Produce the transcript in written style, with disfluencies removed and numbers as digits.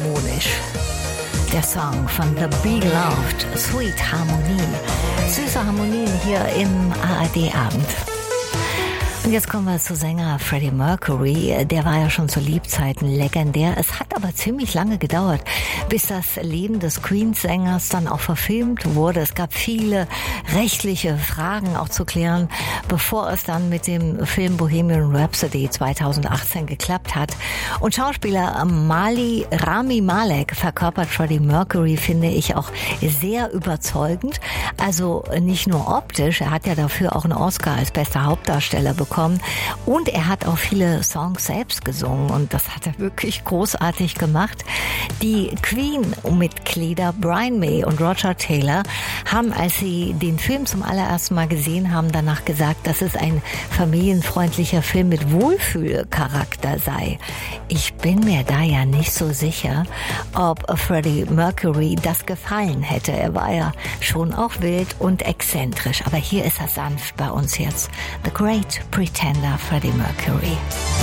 harmonisch. Der Song von The Beloved, Sweet Harmonie. Süße Harmonien hier im ARD-Abend. Und jetzt kommen wir zu Sänger Freddie Mercury. Der war ja schon zu Lebzeiten legendär. Es hat aber ziemlich lange gedauert, bis das Leben des Queen-Sängers dann auch verfilmt wurde. Es gab viele rechtliche Fragen auch zu klären, bevor es dann mit dem Film Bohemian Rhapsody 2018 geklappt hat. Und Schauspieler Rami Malek verkörpert Freddie Mercury, finde ich, auch sehr überzeugend. Also nicht nur optisch, er hat ja dafür auch einen Oscar als bester Hauptdarsteller bekommen. Und er hat auch viele Songs selbst gesungen und das hat er wirklich großartig gemacht. Die Queen-Mitglieder Brian May und Roger Taylor haben, als sie den Film zum allerersten Mal gesehen haben, danach gesagt, dass es ein familienfreundlicher Film mit Wohlfühlcharakter sei. Ich bin mir da ja nicht so sicher, ob Freddie Mercury das gefallen hätte. Er war ja schon auch wild und exzentrisch, aber hier ist er sanft bei uns jetzt. The Great Pretender, Freddie Mercury.